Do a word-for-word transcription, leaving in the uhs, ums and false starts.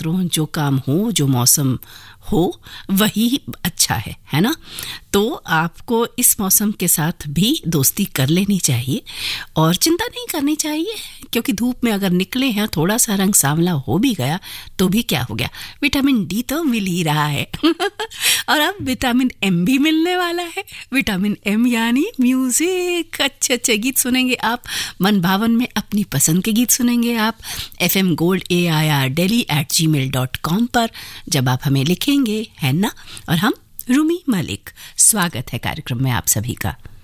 करो, जो काम हो, जो मौसम हो वही अच्छा है, है ना? तो आपको इस मौसम के साथ भी दोस्ती कर लेनी चाहिए और चिंता नहीं करनी चाहिए, क्योंकि धूप में अगर निकले हैं, थोड़ा सा रंग सांवला हो भी गया तो भी क्या हो गया, विटामिन डी तो मिल ही रहा है। और अब विटामिन एम भी मिलने वाला है। विटामिन एम यानी म्यूजिक, अच्छे अच्छे गीत सुनेंगे आप, मन भावन में अपनी पसंद के गीत सुनेंगे आप F M gold A I R daily eight ji mail dot com पर जब आप हमें लिखेंगे, है ना? और हम रूमी मलिक, स्वागत है कार्यक्रम में आप सभी का।